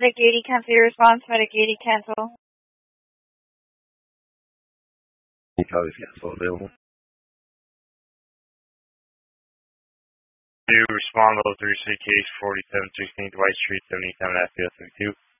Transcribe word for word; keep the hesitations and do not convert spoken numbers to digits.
Medic eighty, cancel your response. Medic eighty, cancel. Copy, cancel available. To respond level three, C K H forty-seven sixteen, Dwight Street, seventy-seven, F P S seventy-two.